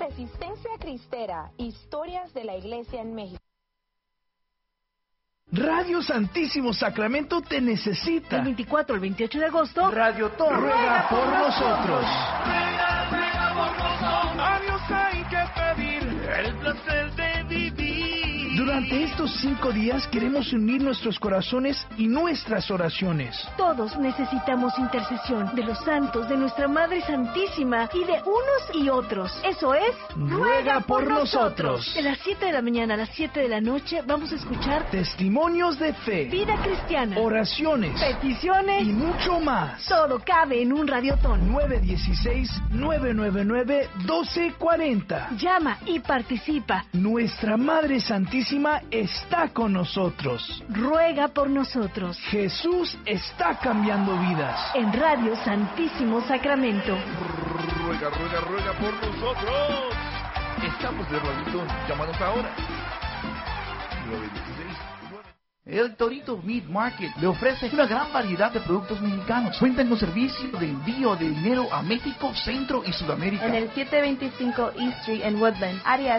Resistencia Cristera, historias de la Iglesia en México. Radio Santísimo Sacramento te necesita. Del 24 al 28 de agosto, Radio Tom ruega por nosotros. Ruega por nosotros. A Dios hay que pedir el placer de vivir. Durante estos 5 días queremos unir nuestros corazones y nuestras oraciones. Todos necesitamos intercesión de los santos, de nuestra Madre Santísima y de unos y otros. Eso es, ruega por nosotros. De las 7 de la mañana a las 7 de la noche vamos a escuchar testimonios de fe, vida cristiana, oraciones, peticiones y mucho más. Todo cabe en un radiotón. 916-999-1240. Llama y participa. Nuestra Madre Santísima está con nosotros. Ruega por nosotros. Jesús está cambiando vidas. En Radio Santísimo Sacramento. Ruega por nosotros. Estamos de radito. Llámanos ahora. 916. El Torito Meat Market le ofrece una gran variedad de productos mexicanos. Cuentan con servicio de envío de dinero a México, Centro y Sudamérica. En el 725 East Street en Woodland, área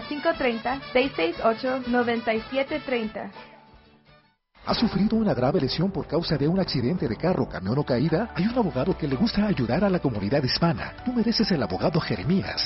530-668-9730. ¿Has sufrido una grave lesión por causa de un accidente de carro, camión o caída? Hay un abogado que le gusta ayudar a la comunidad hispana. Tú mereces el abogado Jeremías.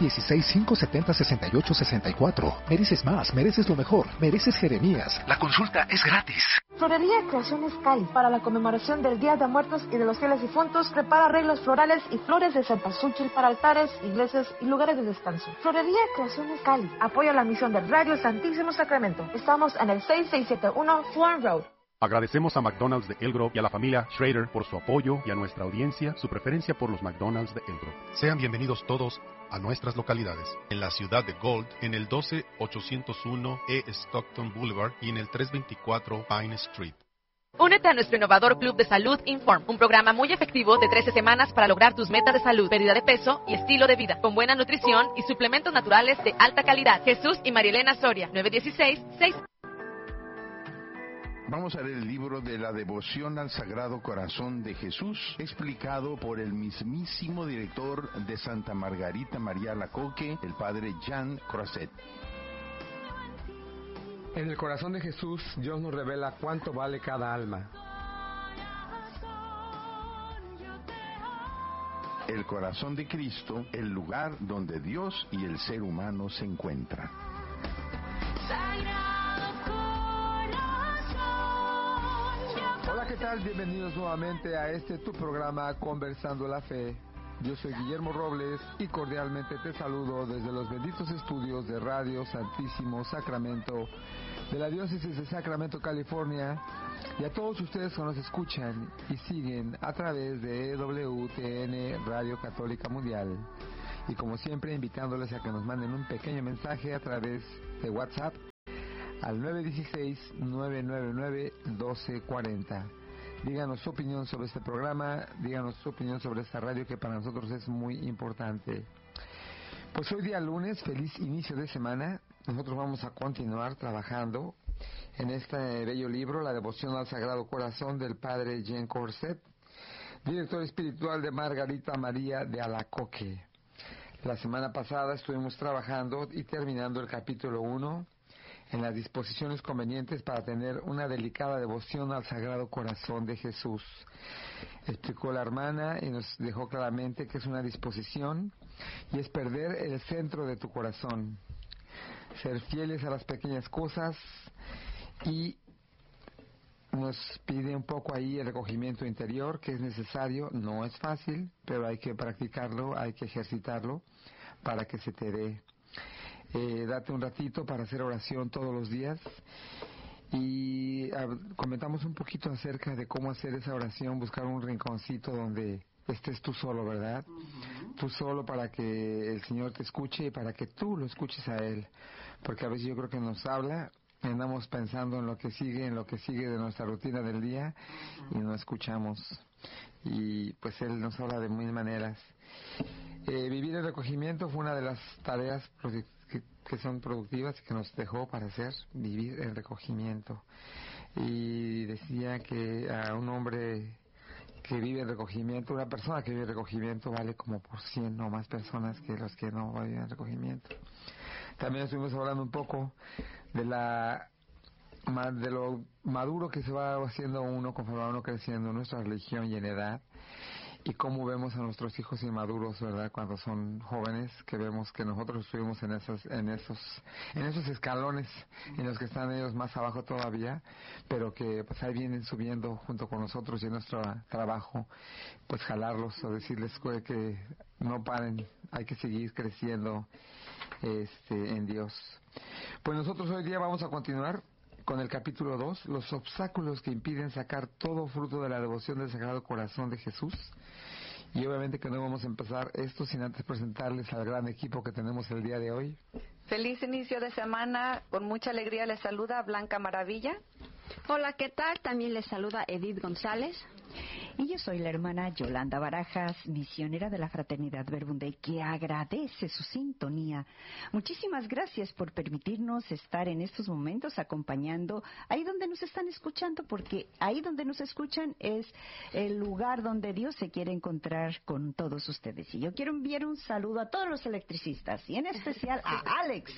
916-570-6864. Mereces más, mereces lo mejor. Mereces Jeremías. La consulta es gratis. Florería Creaciones Cali, para la conmemoración del Día de Muertos y de los Fieles Difuntos, prepara arreglos florales y flores de cempasúchil para altares, iglesias y lugares de descanso. Florería Creaciones Cali apoya la misión del Radio Santísimo Sacramento. Estamos en el 6671 Florin Road. Agradecemos a McDonald's de El Grove y a la familia Schrader por su apoyo y a nuestra audiencia su preferencia por los McDonald's de El Grove. Sean bienvenidos todos a nuestras localidades. En la ciudad de Gold, en el 12801 E. Stockton Boulevard y en el 324 Pine Street. Únete a nuestro innovador Club de Salud Inform, un programa muy efectivo de 13 semanas para lograr tus metas de salud, pérdida de peso y estilo de vida, con buena nutrición y suplementos naturales de alta calidad. Jesús y Marielena Soria, 916-6. Vamos a leer el libro de la devoción al Sagrado Corazón de Jesús, explicado por el mismísimo director de Santa Margarita María Alacoque, el padre Jean Croisset. En el corazón de Jesús, Dios nos revela cuánto vale cada alma. El corazón de Cristo, el lugar donde Dios y el ser humano se encuentran. Hola, ¿qué tal? Bienvenidos nuevamente a tu programa Conversando la Fe. Yo soy Guillermo Robles y cordialmente te saludo desde los benditos estudios de Radio Santísimo Sacramento de la Diócesis de Sacramento, California, y a todos ustedes que nos escuchan y siguen a través de WTN Radio Católica Mundial. Y como siempre, invitándoles a que nos manden un pequeño mensaje a través de WhatsApp al 916-999-1240. Díganos su opinión sobre este programa, díganos su opinión sobre esta radio que para nosotros es muy importante. Pues hoy día lunes, feliz inicio de semana. Nosotros vamos a continuar trabajando en este bello libro, La Devoción al Sagrado Corazón del Padre Jean Croisset, director espiritual de Margarita María de Alacoque. La semana pasada estuvimos trabajando y terminando el capítulo 1 en las disposiciones convenientes para tener una delicada devoción al Sagrado Corazón de Jesús. Explicó la hermana y nos dejó claramente que es una disposición y es perder el centro de tu corazón, ser fieles a las pequeñas cosas, y nos pide un poco ahí el recogimiento interior que es necesario. No es fácil, pero hay que practicarlo, hay que ejercitarlo para que se te dé. Date un ratito para hacer oración todos los días y comentamos un poquito acerca de cómo hacer esa oración, buscar un rinconcito donde estés tú solo, ¿verdad? Uh-huh. Tú solo, para que el Señor te escuche y para que tú lo escuches a Él, porque a veces yo creo que nos habla, andamos pensando en lo que sigue de nuestra rutina del día, uh-huh, y no escuchamos, y pues Él nos habla de mil maneras. Vivir el recogimiento fue una de las tareas que son productivas y que nos dejó para hacer, vivir el recogimiento. Y decía que a un hombre que vive en recogimiento. Una persona que vive en recogimiento vale como por 100 o más personas que los que no viven en recogimiento. También estuvimos hablando un poco de lo maduro que se va haciendo uno conforme va uno creciendo en nuestra religión y en edad, y cómo vemos a nuestros hijos inmaduros, ¿verdad? Cuando son jóvenes, que vemos que nosotros estuvimos en esos escalones en los que están ellos más abajo todavía, pero que pues ahí vienen subiendo junto con nosotros, y en nuestro trabajo pues jalarlos o decirles que no paren, hay que seguir creciendo en Dios. Pues nosotros hoy día vamos a continuar con el capítulo 2, los obstáculos que impiden sacar todo fruto de la devoción del Sagrado Corazón de Jesús. Y obviamente que no vamos a empezar esto sin antes presentarles al gran equipo que tenemos el día de hoy. Feliz inicio de semana, con mucha alegría les saluda Blanca Maravilla. Hola, ¿qué tal? También les saluda Edith González. Y yo soy la hermana Yolanda Barajas, misionera de la Fraternidad Verbum, que agradece su sintonía. Muchísimas gracias por permitirnos estar en estos momentos acompañando ahí donde nos están escuchando, porque ahí donde nos escuchan es el lugar donde Dios se quiere encontrar con todos ustedes. Y yo quiero enviar un saludo a todos los electricistas, y en especial a Alex,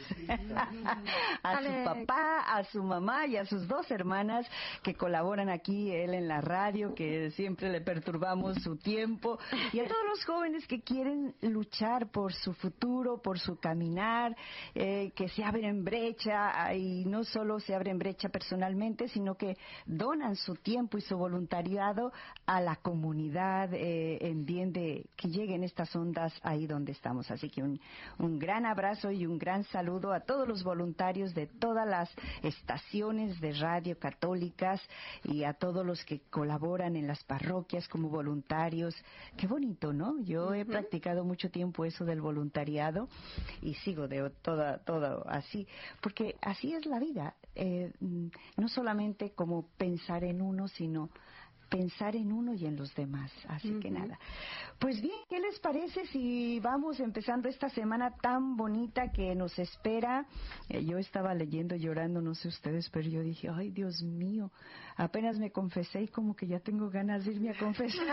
a su papá, a su mamá y a sus dos hermanas que colaboran aquí, él en la radio, que siempre le perturbamos su tiempo, y a todos los jóvenes que quieren luchar por su futuro, por su caminar, que se abren brecha, y no solo se abren brecha personalmente, sino que donan su tiempo y su voluntariado a la comunidad en bien de que lleguen estas ondas ahí donde estamos. Así que un gran abrazo y un gran saludo a todos los voluntarios de todas las estaciones de radio católicas, y a todos los que colaboran en las parroquias como voluntarios. Qué bonito, ¿no? Yo he practicado mucho tiempo eso del voluntariado y sigo de todo así, porque así es la vida. No solamente como pensar en uno, sino pensar en uno y en los demás. Así que nada. Pues bien, ¿qué les parece si vamos empezando esta semana tan bonita que nos espera? Yo estaba leyendo, llorando, no sé ustedes, pero yo dije, ay, Dios mío, apenas me confesé y como que ya tengo ganas de irme a confesar.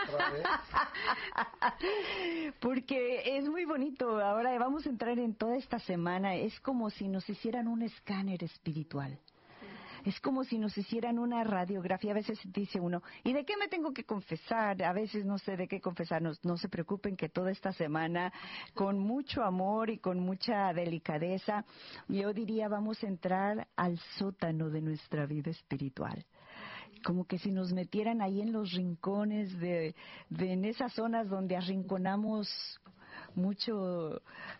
Porque es muy bonito. Ahora vamos a entrar en toda esta semana. Es como si nos hicieran un escáner espiritual. Es como si nos hicieran una radiografía. A veces dice uno, ¿y de qué me tengo que confesar? A veces no sé de qué confesarnos. No se preocupen, que toda esta semana, con mucho amor y con mucha delicadeza, yo diría, vamos a entrar al sótano de nuestra vida espiritual. Como que si nos metieran ahí en los rincones en esas zonas donde arrinconamos mucho.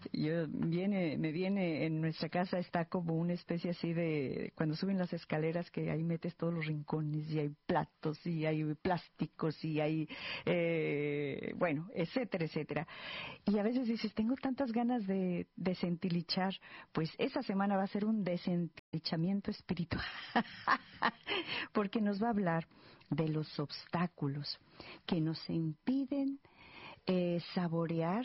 Me viene en nuestra casa, está como una especie así de cuando suben las escaleras, que ahí metes todos los rincones y hay platos y hay plásticos y hay bueno, etcétera, etcétera. Y a veces dices, tengo tantas ganas de desentilichar. Pues esa semana va a ser un desentilichamiento espiritual porque nos va a hablar de los obstáculos que nos impiden saborear,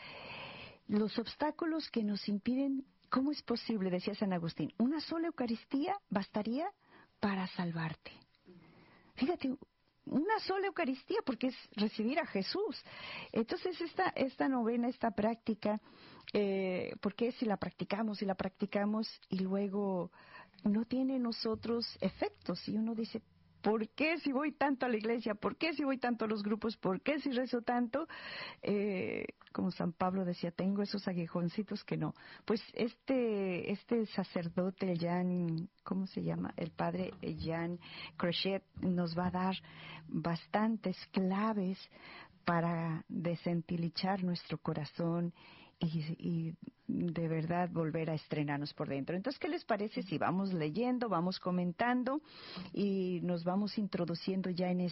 los obstáculos que nos impiden. ¿Cómo es posible? Decía San Agustín, una sola Eucaristía bastaría para salvarte. Fíjate, una sola Eucaristía, porque es recibir a Jesús. Entonces esta novena, esta práctica, porque si la practicamos y luego no tiene en nosotros efectos, y uno dice, ¿por qué si voy tanto a la iglesia? ¿Por qué si voy tanto a los grupos? ¿Por qué si rezo tanto? Como San Pablo decía, tengo esos aguijoncitos que no. Pues este sacerdote, Jean, ¿cómo se llama? El padre Jean Crochet nos va a dar bastantes claves para desentilichar nuestro corazón y de verdad volver a estrenarnos por dentro. Entonces, ¿qué les parece si vamos leyendo, vamos comentando y nos vamos introduciendo ya en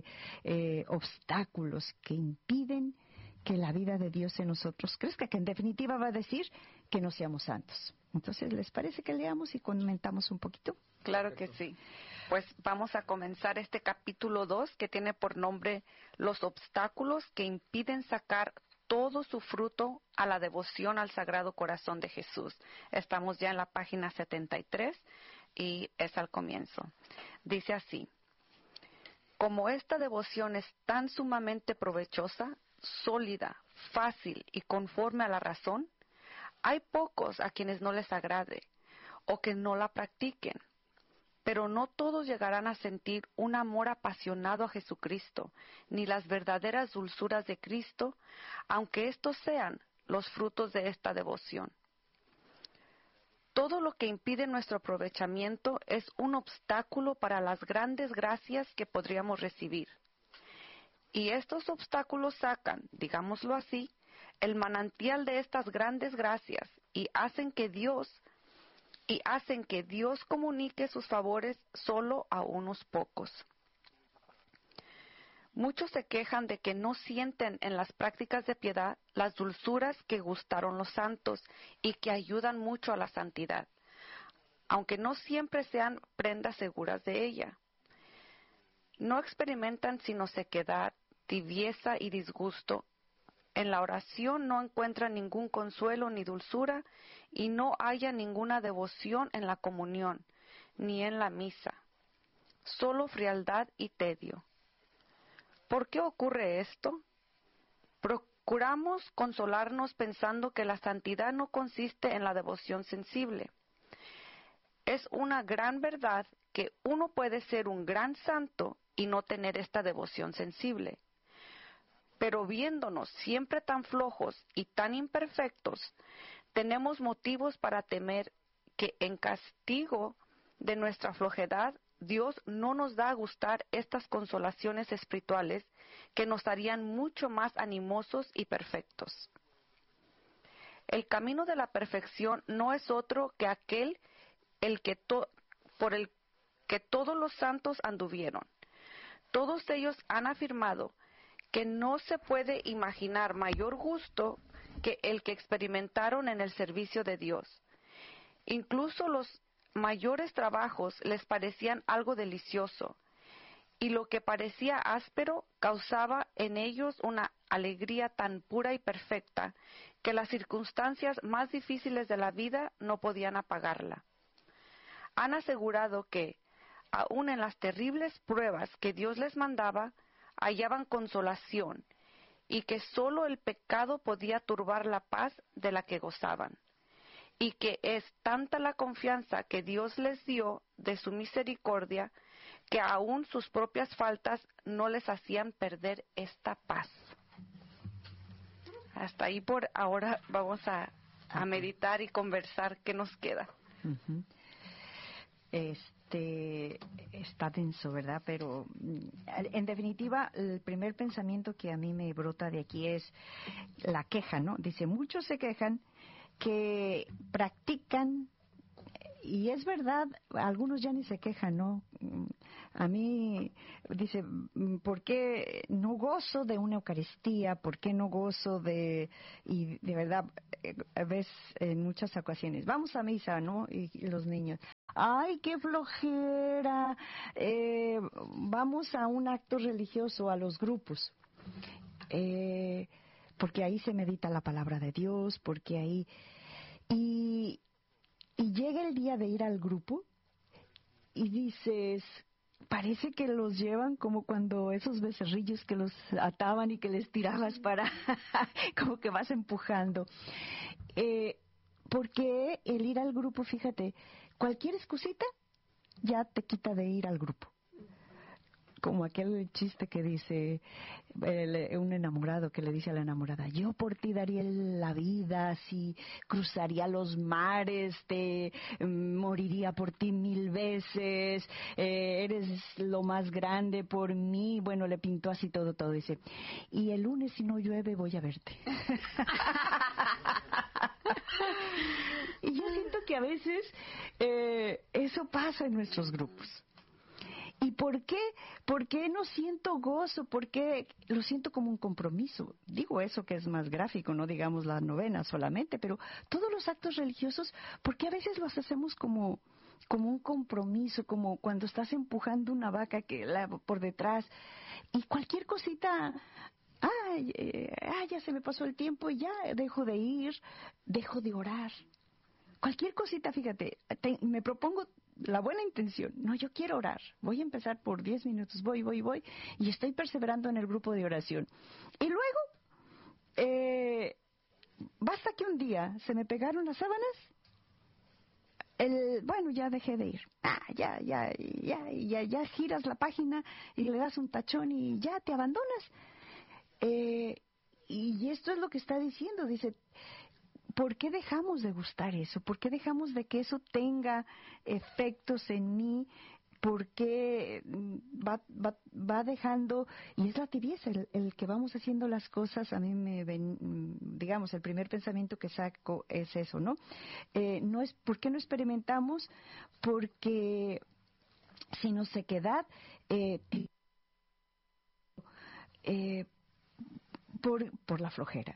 obstáculos que impiden que la vida de Dios en nosotros crezca, que en definitiva va a decir que no seamos santos? Entonces, ¿les parece que leamos y comentamos un poquito? Claro que sí. Pues vamos a comenzar este capítulo 2, que tiene por nombre Los obstáculos que impiden sacar todo su fruto a la devoción al Sagrado Corazón de Jesús. Estamos ya en la página 73 y es al comienzo. Dice así: Como esta devoción es tan sumamente provechosa, sólida, fácil y conforme a la razón, hay pocos a quienes no les agrade o que no la practiquen. Pero no todos llegarán a sentir un amor apasionado a Jesucristo, ni las verdaderas dulzuras de Cristo, aunque estos sean los frutos de esta devoción. Todo lo que impide nuestro aprovechamiento es un obstáculo para las grandes gracias que podríamos recibir. Y estos obstáculos sacan, digámoslo así, el manantial de estas grandes gracias y hacen que Dios comunique sus favores solo a unos pocos. Muchos se quejan de que no sienten en las prácticas de piedad las dulzuras que gustaron los santos y que ayudan mucho a la santidad, aunque no siempre sean prendas seguras de ella. No experimentan sino sequedad, tibieza y disgusto. En la oración no encuentran ningún consuelo ni dulzura y no haya ninguna devoción en la comunión, ni en la misa. Solo frialdad y tedio. ¿Por qué ocurre esto? Procuramos consolarnos pensando que la santidad no consiste en la devoción sensible. Es una gran verdad que uno puede ser un gran santo y no tener esta devoción sensible. Pero viéndonos siempre tan flojos y tan imperfectos, tenemos motivos para temer que en castigo de nuestra flojedad, Dios no nos da a gustar estas consolaciones espirituales que nos harían mucho más animosos y perfectos. El camino de la perfección no es otro que aquel por el que todos los santos anduvieron. Todos ellos han afirmado que no se puede imaginar mayor gusto que el que experimentaron en el servicio de Dios. Incluso los mayores trabajos les parecían algo delicioso, y lo que parecía áspero causaba en ellos una alegría tan pura y perfecta que las circunstancias más difíciles de la vida no podían apagarla. Han asegurado que, aun en las terribles pruebas que Dios les mandaba, hallaban consolación, y que sólo el pecado podía turbar la paz de la que gozaban, y que es tanta la confianza que Dios les dio de su misericordia, que aún sus propias faltas no les hacían perder esta paz. Hasta ahí por ahora vamos a meditar y conversar qué nos queda. Uh-huh. Está denso, ¿verdad? Pero en definitiva, el primer pensamiento que a mí me brota de aquí es la queja, ¿no? Dice, muchos se quejan que practican, y es verdad, algunos ya ni se quejan, ¿no? A mí, dice, ¿por qué no gozo de una Eucaristía? ¿Por qué no gozo y de verdad, ves en muchas ocasiones, vamos a misa, ¿no? Y los niños, ¡ay, qué flojera! Vamos a un acto religioso, a los grupos. Porque ahí se medita la palabra de Dios, porque ahí... Y llega el día de ir al grupo y dices, parece que los llevan como cuando esos becerrillos que los ataban y que les tirabas para, como que vas empujando. Porque el ir al grupo, fíjate, cualquier excusita ya te quita de ir al grupo. Como aquel chiste que dice un enamorado que le dice a la enamorada, yo por ti daría la vida, si cruzaría los mares, te moriría por ti 1000 veces, eres lo más grande por mí. Bueno, le pintó así todo, dice, y el lunes si no llueve voy a verte. Y yo siento que a veces eso pasa en nuestros grupos. ¿Y por qué? ¿Por qué no siento gozo? ¿Por qué lo siento como un compromiso? Digo eso que es más gráfico, no digamos la novena solamente, pero todos los actos religiosos, ¿por qué a veces los hacemos como un compromiso, como cuando estás empujando una vaca por detrás, y cualquier cosita, ya se me pasó el tiempo, ya dejo de ir, dejo de orar? Cualquier cosita, fíjate, me propongo la buena intención. No, yo quiero orar. Voy a empezar por 10 minutos. Voy. Y estoy perseverando en el grupo de oración. Y luego, basta que un día se me pegaron las sábanas. Bueno, ya dejé de ir. Ya giras la página y le das un tachón y ya te abandonas. Y esto es lo que está diciendo. Dice, ¿por qué dejamos de gustar eso? ¿Por qué dejamos de que eso tenga efectos en mí? ¿Por qué va dejando? Y es la tibieza, el que vamos haciendo las cosas. A mí digamos, el primer pensamiento que saco es eso, ¿no? ¿Por qué no experimentamos? Porque sino sequedad, por la flojera.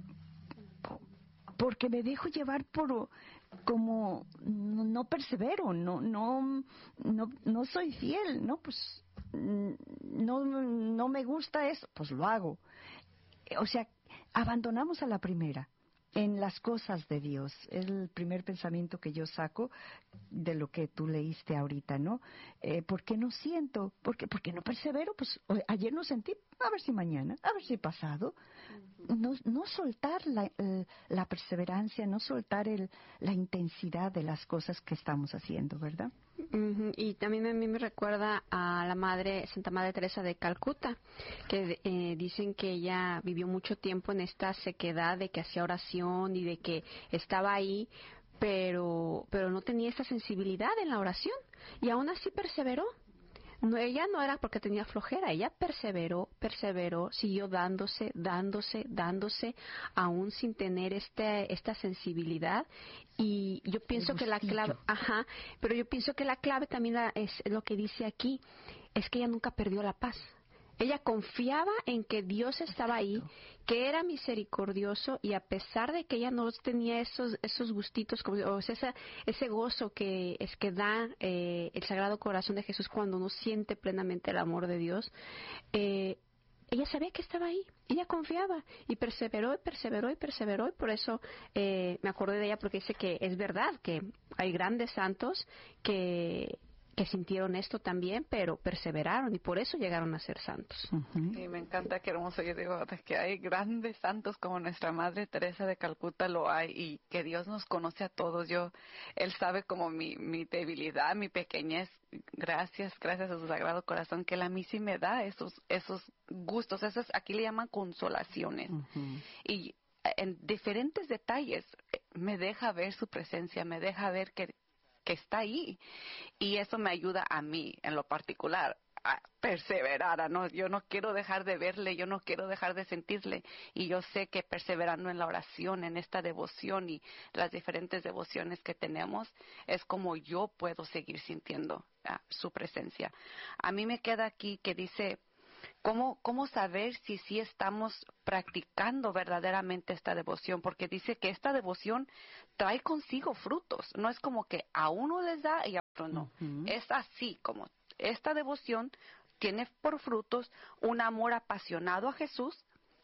Porque me dejo llevar como no persevero, no soy fiel, no, pues no me gusta eso, pues lo hago. O sea, abandonamos a la primera en las cosas de Dios. Es el primer pensamiento que yo saco de lo que tú leíste ahorita, ¿no? ¿Por qué no siento? ¿Por qué no persevero? Pues ayer no sentí, a ver si mañana, a ver si pasado. No soltar la perseverancia, no soltar la intensidad de las cosas que estamos haciendo, ¿verdad? Y también a mí me recuerda a la Santa Madre Teresa de Calcuta, que dicen que ella vivió mucho tiempo en esta sequedad de que hacía oración y de que estaba ahí, pero no tenía esta sensibilidad en la oración y aún así perseveró. No, ella no era porque tenía flojera, ella perseveró, siguió dándose, aún sin tener esta sensibilidad. Y yo pienso que la clave, pero yo pienso que la clave también es lo que dice aquí, es que ella nunca perdió la paz. Ella confiaba en que Dios estaba ahí, que era misericordioso, y a pesar de que ella no tenía esos gustitos, o sea, ese gozo que da el Sagrado Corazón de Jesús cuando uno siente plenamente el amor de Dios, ella sabía que estaba ahí, ella confiaba y perseveró, y por eso me acordé de ella, porque dice que es verdad que hay grandes santos que sintieron esto también, pero perseveraron y por eso llegaron a ser santos. Y me encanta, qué hermoso. Yo digo que hay grandes santos como nuestra Madre Teresa de Calcuta lo hay, y que Dios nos conoce a todos. Él sabe como mi debilidad, mi pequeñez. Gracias a su Sagrado Corazón, que Él a mí sí me da esos gustos, aquí le llaman consolaciones. Y en diferentes detalles me deja ver su presencia, me deja ver que está ahí, y eso me ayuda a mí en lo particular a perseverar. Yo no quiero dejar de verle, yo no quiero dejar de sentirle, y yo sé que perseverando en la oración, en esta devoción y las diferentes devociones que tenemos, es como yo puedo seguir sintiendo su presencia. A mí me queda aquí que dice, ¿cómo saber si sí estamos practicando verdaderamente esta devoción? Porque dice que esta devoción trae consigo frutos. No es como que a uno les da y a otro no. Es así, como esta devoción tiene por frutos un amor apasionado a Jesús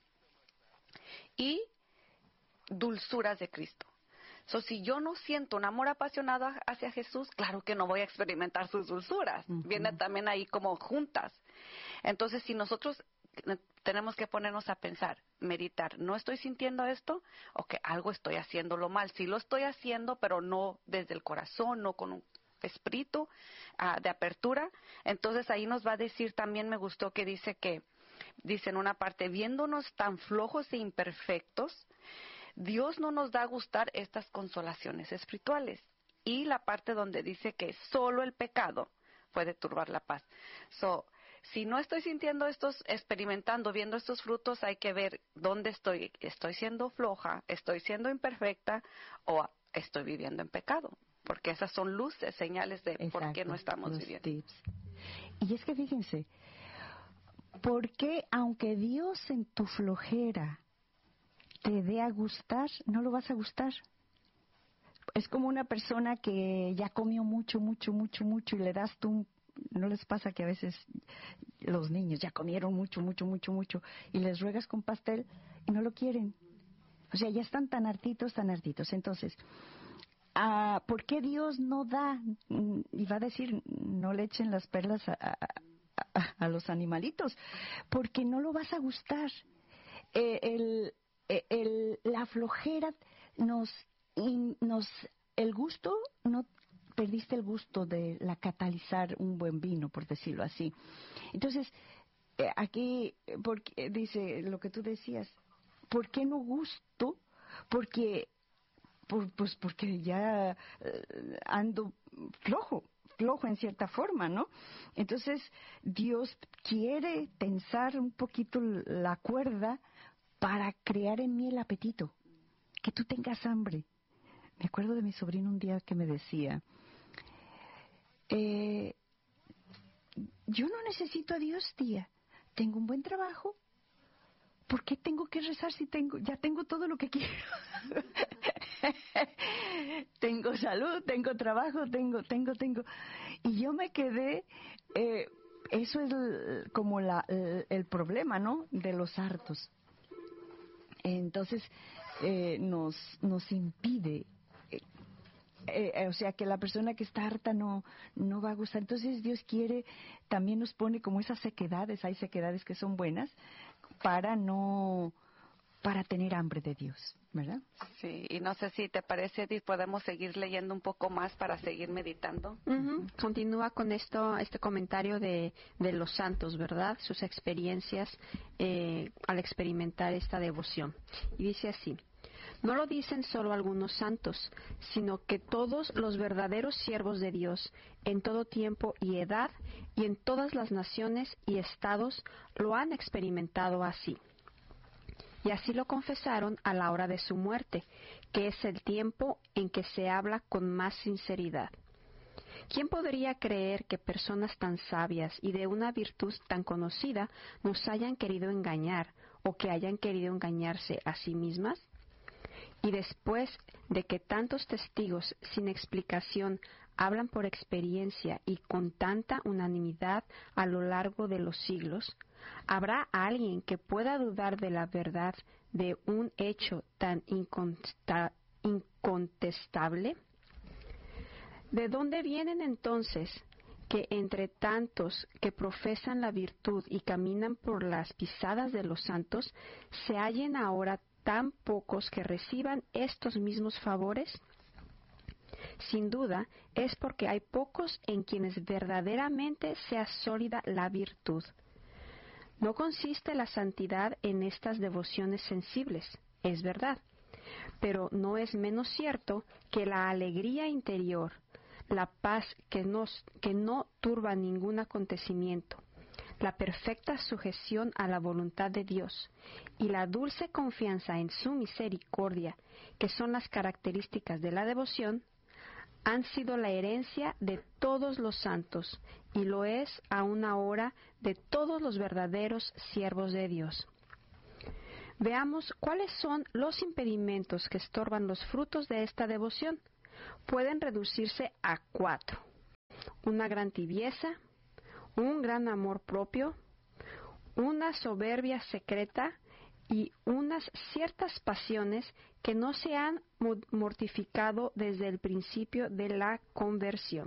y dulzuras de Cristo. Si yo no siento un amor apasionado hacia Jesús, claro que no voy a experimentar sus dulzuras. Viene también ahí como juntas. Entonces, si nosotros tenemos que ponernos a pensar, meditar, ¿no estoy sintiendo esto? ¿O que algo estoy haciéndolo mal? Sí lo estoy haciendo, pero no desde el corazón, no con un espíritu de apertura. Entonces ahí nos va a decir, también me gustó que dice en una parte, viéndonos tan flojos e imperfectos, Dios no nos da a gustar estas consolaciones espirituales. Y la parte donde dice que solo el pecado puede turbar la paz. Si no estoy sintiendo experimentando, viendo estos frutos, hay que ver dónde estoy. ¿Estoy siendo floja? ¿Estoy siendo imperfecta? ¿O estoy viviendo en pecado? Porque esas son luces, señales de por qué no estamos viviendo. Tips. Y es que fíjense, porque aunque Dios en tu flojera te dé a gustar, no lo vas a gustar. Es como una persona que ya comió mucho y le das tú ¿no les pasa que a veces los niños ya comieron mucho y les ruegas con pastel y no lo quieren? O sea, ya están tan hartitos. Entonces, ¿por qué Dios no da? Y va a decir, no le echen las perlas a los animalitos, porque no lo vas a gustar. La flojera el gusto, no perdiste el gusto de catalizar un buen vino, por decirlo así. Entonces, aquí porque dice lo que tú decías, ¿por qué no gusto? Porque ya ando flojo en cierta forma, ¿no? Entonces, Dios quiere tensar un poquito la cuerda para crear en mí el apetito, que tú tengas hambre. Me acuerdo de mi sobrino un día que me decía, yo no necesito a Dios, tía, tengo un buen trabajo, ¿por qué tengo que rezar si ya tengo todo lo que quiero? Tengo salud, tengo trabajo, tengo. Y yo me quedé, eso es como el problema, ¿no? De los hartos. Entonces, nos impide, o sea, que la persona que está harta no va a gustar. Entonces, Dios también nos pone como esas sequedades, hay sequedades que son buenas, para tener hambre de Dios, ¿verdad? Sí, y no sé si te parece, Edith, podemos seguir leyendo un poco más para seguir meditando. Continúa con este comentario de los santos, ¿verdad? Sus experiencias al experimentar esta devoción. Y dice así: no lo dicen solo algunos santos, sino que todos los verdaderos siervos de Dios, en todo tiempo y edad, y en todas las naciones y estados, lo han experimentado así. Y así lo confesaron a la hora de su muerte, que es el tiempo en que se habla con más sinceridad. ¿Quién podría creer que personas tan sabias y de una virtud tan conocida nos hayan querido engañar o que hayan querido engañarse a sí mismas? Y después de que tantos testigos sin explicación hablan por experiencia y con tanta unanimidad a lo largo de los siglos, ¿habrá alguien que pueda dudar de la verdad de un hecho tan incontestable? ¿De dónde vienen entonces que entre tantos que profesan la virtud y caminan por las pisadas de los santos, se hallen ahora tan pocos que reciban estos mismos favores? Sin duda, es porque hay pocos en quienes verdaderamente sea sólida la virtud. No consiste la santidad en estas devociones sensibles, es verdad, pero no es menos cierto que la alegría interior, la paz que no turba ningún acontecimiento, la perfecta sujeción a la voluntad de Dios y la dulce confianza en su misericordia, que son las características de la devoción, han sido la herencia de todos los santos y lo es aún ahora de todos los verdaderos siervos de Dios. Veamos cuáles son los impedimentos que estorban los frutos de esta devoción. Pueden reducirse a 4: una gran tibieza, un gran amor propio, una soberbia secreta y unas ciertas pasiones que no se han mortificado desde el principio de la conversión.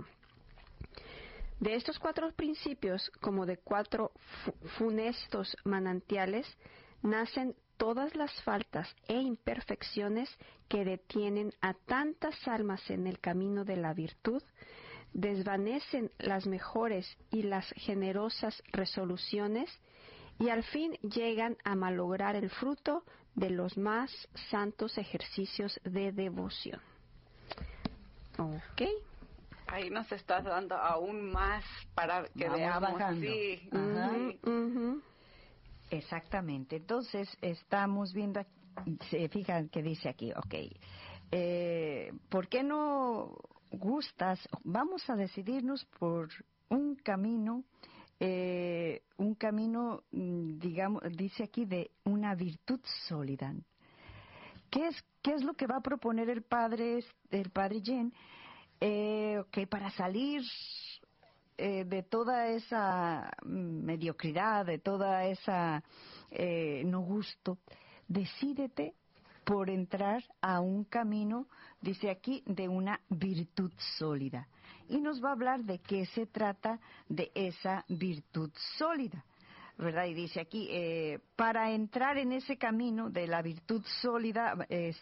De estos 4 principios, como de 4 funestos manantiales, nacen todas las faltas e imperfecciones que detienen a tantas almas en el camino de la virtud, desvanecen las mejores y las generosas resoluciones y al fin llegan a malograr el fruto de los más santos ejercicios de devoción. ¿Ok? Ahí nos estás dando aún más para que veamos. Bajando. Sí. Exactamente. Entonces, estamos viendo, se fijan que dice aquí, ¿por qué no gustas? Vamos a decidirnos por un camino, digamos, dice aquí, de una virtud sólida. ¿Qué es lo que va a proponer el padre Jen? Para salir de toda esa mediocridad, de toda esa no gusto, decídete por entrar a un camino, dice aquí, de una virtud sólida. Y nos va a hablar de qué se trata de esa virtud sólida, ¿verdad? Y dice aquí, para entrar en ese camino de la virtud sólida es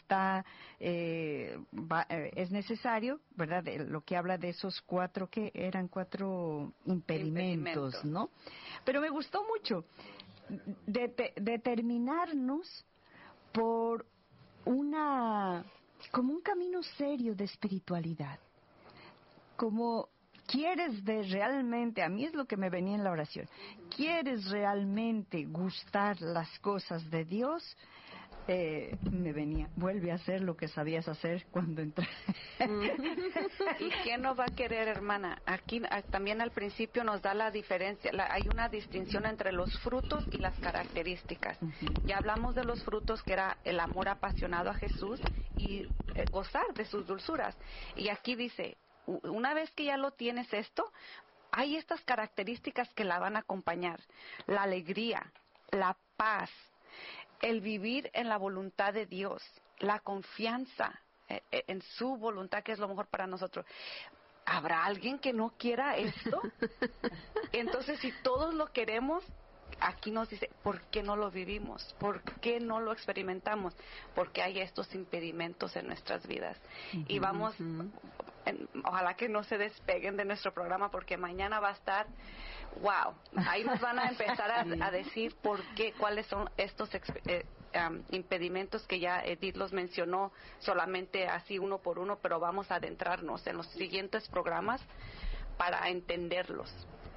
necesario, ¿verdad? Lo que habla de esos cuatro, que eran 4 impedimentos, ¿no? Pero me gustó mucho determinarnos por como un camino serio de espiritualidad. Como quieres realmente, a mí es lo que me venía en la oración, quieres realmente gustar las cosas de Dios, me venía, vuelve a hacer lo que sabías hacer cuando entré. ¿Y quién no va a querer, hermana? Aquí también al principio nos da la diferencia, hay una distinción entre los frutos y las características. Ya hablamos de los frutos, que era el amor apasionado a Jesús y gozar de sus dulzuras. Y aquí dice, una vez que ya lo tienes esto, hay estas características que la van a acompañar: la alegría, la paz, el vivir en la voluntad de Dios, la confianza en su voluntad, que es lo mejor para nosotros. ¿Habrá alguien que no quiera esto? Entonces, si todos lo queremos, aquí nos dice, ¿por qué no lo vivimos? ¿Por qué no lo experimentamos? Porque hay estos impedimentos en nuestras vidas. Y vamos, ojalá que no se despeguen de nuestro programa, porque mañana va a estar, wow, ahí nos van a empezar a decir por qué, cuáles son estos impedimentos que ya Edith los mencionó solamente así uno por uno, pero vamos a adentrarnos en los siguientes programas para entenderlos.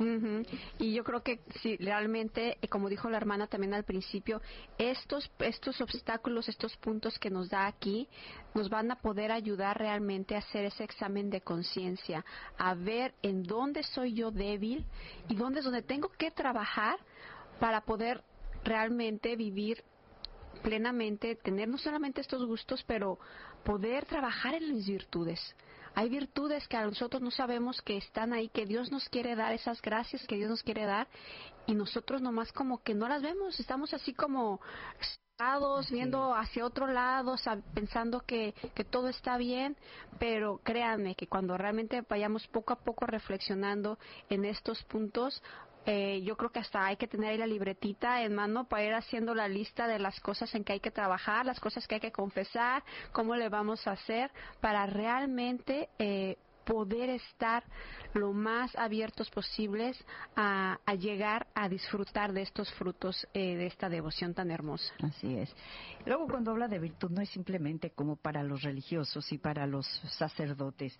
Y yo creo que sí, realmente, como dijo la hermana también al principio, estos obstáculos, estos puntos que nos da aquí, nos van a poder ayudar realmente a hacer ese examen de conciencia, a ver en dónde soy yo débil y dónde es donde tengo que trabajar para poder realmente vivir plenamente, tener no solamente estos gustos, pero poder trabajar en mis virtudes. Hay virtudes que a nosotros no sabemos que están ahí, que Dios nos quiere dar, esas gracias que Dios nos quiere dar, y nosotros nomás como que no las vemos, estamos así como viendo hacia otro lado, pensando que todo está bien, pero créanme que cuando realmente vayamos poco a poco reflexionando en estos puntos, yo creo que hasta hay que tener ahí la libretita en mano para ir haciendo la lista de las cosas en que hay que trabajar, las cosas que hay que confesar, cómo le vamos a hacer para realmente poder estar lo más abiertos posibles a llegar a disfrutar de estos frutos de esta devoción tan hermosa. Así es. Luego, cuando habla de virtud, no es simplemente como para los religiosos y para los sacerdotes.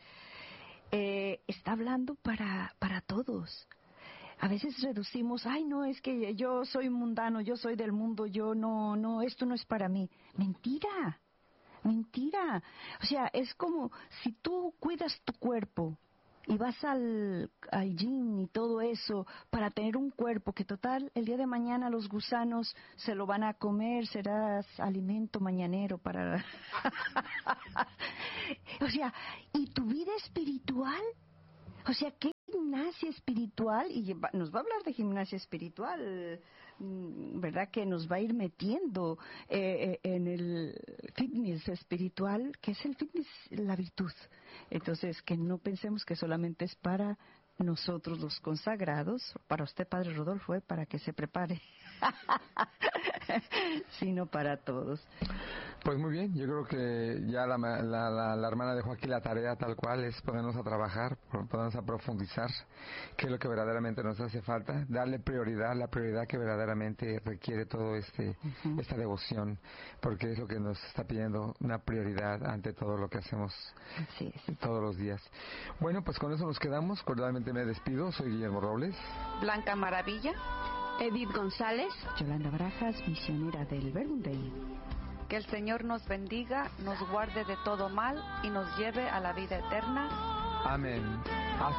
Está hablando para todos. A veces reducimos, ay, no, es que yo soy mundano, yo soy del mundo, yo no, esto no es para mí. Mentira. O sea, es como si tú cuidas tu cuerpo y vas al gym y todo eso para tener un cuerpo que total, el día de mañana los gusanos se lo van a comer, serás alimento mañanero para... O sea, ¿y tu vida espiritual? O sea, ¿qué gimnasia espiritual? Y nos va a hablar de gimnasia espiritual, ¿verdad? Que nos va a ir metiendo en el fitness espiritual, que es el fitness, la virtud. Entonces, que no pensemos que solamente es para nosotros los consagrados, para usted, Padre Rodolfo, para que se prepare, sino para todos. Pues muy bien, yo creo que ya la hermana dejó aquí la tarea tal cual, es ponernos a trabajar, ponernos a profundizar qué es lo que verdaderamente nos hace falta, darle prioridad, la prioridad que verdaderamente requiere todo esta devoción, porque es lo que nos está pidiendo, una prioridad ante todo lo que hacemos todos los días. Bueno, pues con eso nos quedamos, cordialmente me despido, soy Guillermo Robles. Blanca Maravilla. Edith González. Yolanda Barajas, misionera del Verbum Dei. Que el Señor nos bendiga, nos guarde de todo mal y nos lleve a la vida eterna. Amén.